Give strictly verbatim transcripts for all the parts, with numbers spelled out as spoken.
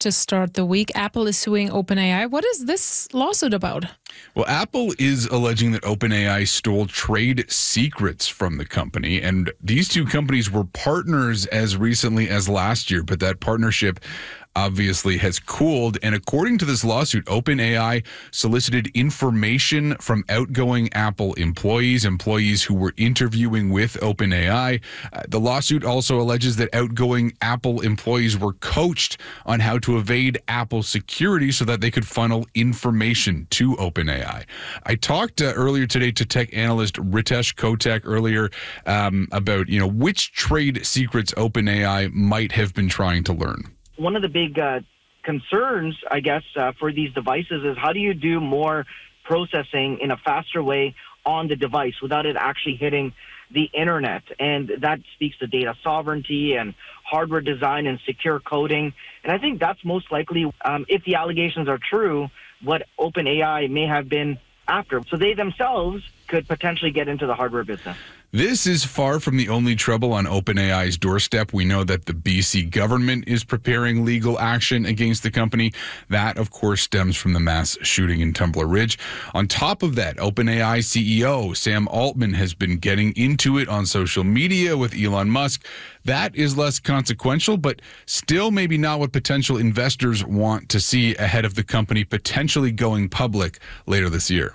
to start the week. Apple is suing OpenAI. What is this lawsuit about? Well, Apple is alleging that OpenAI stole trade secrets from the company, and these two companies were partners as recently as last year, but that partnership obviously has cooled. And according to this lawsuit, OpenAI solicited information from outgoing Apple employees, employees who were interviewing with OpenAI. Uh, the lawsuit also alleges that outgoing Apple employees were coached on how to evade Apple security so that they could funnel information to OpenAI. I talked uh, earlier today to tech analyst Ritesh Kotak earlier um, about, you know, which trade secrets OpenAI might have been trying to learn. One of the big uh, concerns, I guess, uh, for these devices is how do you do more processing in a faster way on the device without it actually hitting the internet? And that speaks to data sovereignty and hardware design and secure coding. And I think that's most likely, um, if the allegations are true, what OpenAI may have been after. So they themselves could potentially get into the hardware business. This is far from the only trouble on OpenAI's doorstep. We know that the B C government is preparing legal action against the company. That, of course, stems from the mass shooting in Tumbler Ridge. On top of that, OpenAI C E O Sam Altman has been getting into it on social media with Elon Musk. That is less consequential, but still maybe not what potential investors want to see ahead of the company potentially going public later this year.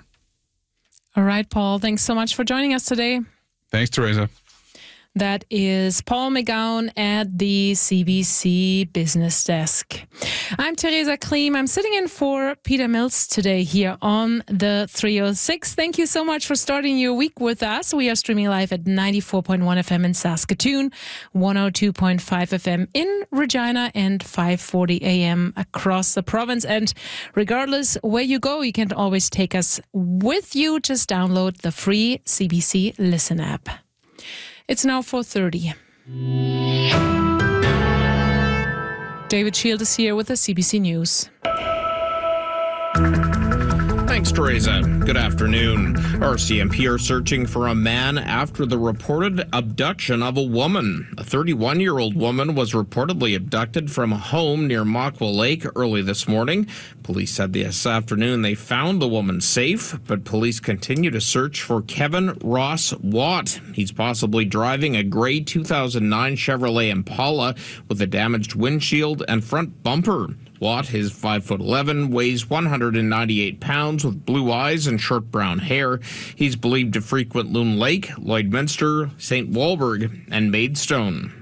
All right, Paul, thanks so much for joining us today. Thanks, Teresa. That is Paul McGowan at the C B C Business Desk. I'm Teresa Kleem. I'm sitting in for Peter Mills today here on the three oh six. Thank you so much for starting your week with us. We are streaming live at ninety-four point one F M in Saskatoon, one oh two point five F M in Regina, and five forty A M across the province. And regardless where you go, you can always take us with you. Just download the free C B C Listen app. It's now four thirty. David Shield is here with the C B C News. Thanks, Teresa. Good afternoon. R C M P are searching for a man after the reported abduction of a woman. A thirty-one-year-old woman was reportedly abducted from a home near Makwa Lake early this morning. Police said this afternoon they found the woman safe, but police continue to search for Kevin Ross Watt. He's possibly driving a gray two thousand nine Chevrolet Impala with a damaged windshield and front bumper. Watt is five foot eleven, weighs one hundred ninety-eight pounds, with blue eyes and short brown hair. He's believed to frequent Loon Lake, Lloydminster, Saint Walburg, and Maidstone.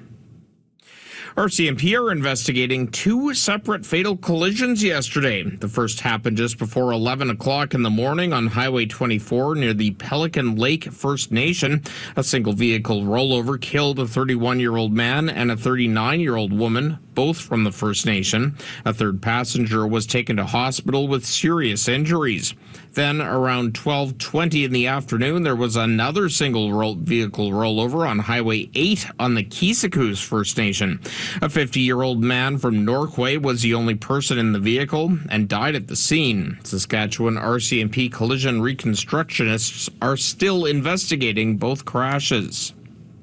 R C M P are investigating two separate fatal collisions yesterday. The first happened just before eleven o'clock in the morning on Highway twenty-four near the Pelican Lake First Nation. A single vehicle rollover killed a thirty-one-year-old man and a thirty-nine-year-old woman, both from the First Nation. A third passenger was taken to hospital with serious injuries. Then, around twelve twenty in the afternoon, there was another single ro- vehicle rollover on Highway eight on the Kisakus First Nation. A fifty-year-old man from Norquay was the only person in the vehicle and died at the scene. Saskatchewan R C M P collision reconstructionists are still investigating both crashes.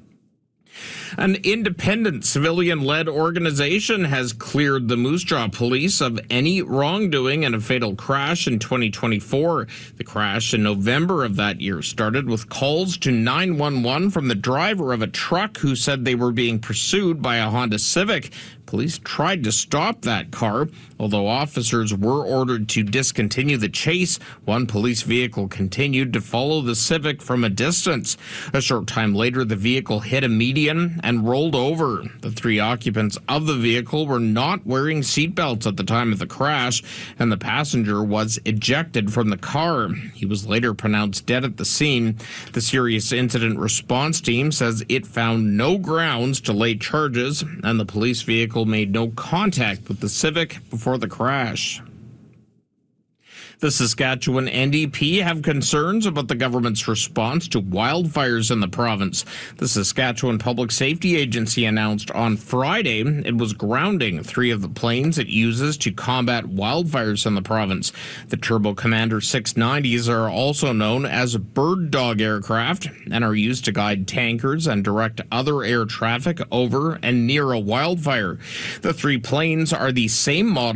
An independent civilian-led organization has cleared the Moose Jaw police of any wrongdoing in a fatal crash in twenty twenty-four. The crash in November of that year started with calls to nine one one from the driver of a truck who said they were being pursued by a Honda Civic. Police tried to stop that car. Although officers were ordered to discontinue the chase, one police vehicle continued to follow the Civic from a distance. A short time later, the vehicle hit a median and rolled over. The three occupants of the vehicle were not wearing seatbelts at the time of the crash, and the passenger was ejected from the car. He was later pronounced dead at the scene. The Serious Incident Response Team says it found no grounds to lay charges, and the police vehicle made no contact with the Civic before the crash. The Saskatchewan N D P have concerns about the government's response to wildfires in the province. The Saskatchewan Public Safety Agency announced on Friday it was grounding three of the planes it uses to combat wildfires in the province. The Turbo Commander six nineties are also known as Bird Dog aircraft and are used to guide tankers and direct other air traffic over and near a wildfire. The three planes are the same model